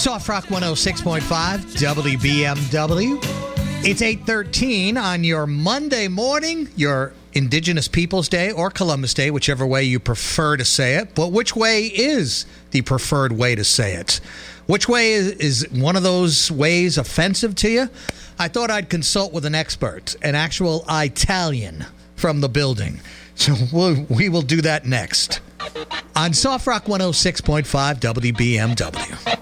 Soft Rock 106.5 WBMW. It's 8:13 on your Monday morning, your Indigenous Peoples Day or Columbus Day, whichever way you prefer to say it. But which way is the preferred way to say it? Which way is one of those ways offensive to you? I thought I'd consult with an expert, an actual Italian from the building. So we will do that next on Soft Rock 106.5 WBMW.